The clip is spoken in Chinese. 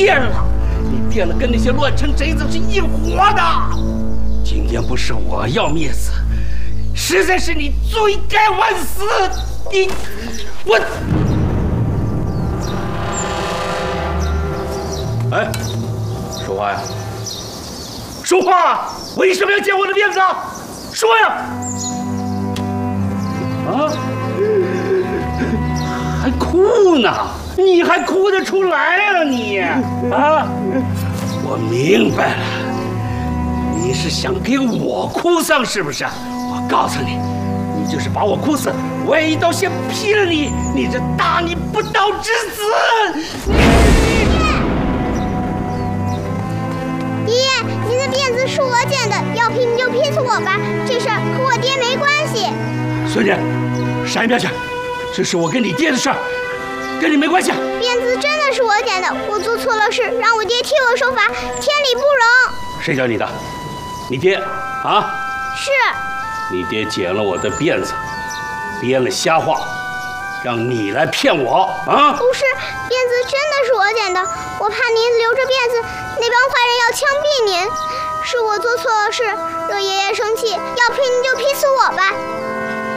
颠了，你颠了跟那些乱臣贼子是一伙的。今天不是我要灭子，实在是你罪该万死。我。哎，说话呀！说话！为什么要剪我的辫子？说呀！啊！还哭呢？你还哭得出来啊你？啊！我明白了，你是想给我哭丧是不是？我告诉你，你就是把我哭死，我也一刀先劈了你！你这大逆不道之子！ 爷爷，您的辫子是我剪的，要劈你就劈死我吧，这事儿和我爹没关系。 孙女，闪一边去！这是我跟你爹的事儿，跟你没关系。 辫子真的是我剪的，我做错了事，让我爹替我受罚，天理不容。 谁教你的？你爹啊？ 是。 你爹剪了我的辫子，编了瞎话，让你来骗我啊？ 不是，辫子真的是我剪的，我怕您留着辫子，那帮坏人要枪毙您。是我做错了事，惹爷爷生气，要劈您就劈死我吧。